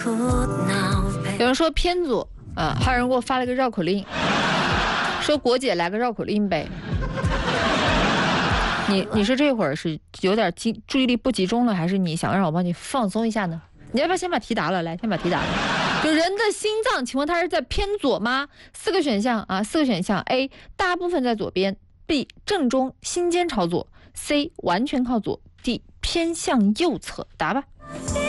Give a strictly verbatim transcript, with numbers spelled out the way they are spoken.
有人说偏左啊，还有人给我发了个绕口令，说国姐来个绕口令呗。你你说这会儿是有点集注意力不集中了，还是你想让我帮你放松一下呢？你要不要先把题答了？来，先把题答了。就人的心脏，请问它是在偏左吗？四个选项啊，四个选项 ：A 大部分在左边 ，B 正中心尖朝左 ，C 完全靠左 ，D 偏向右侧。答吧。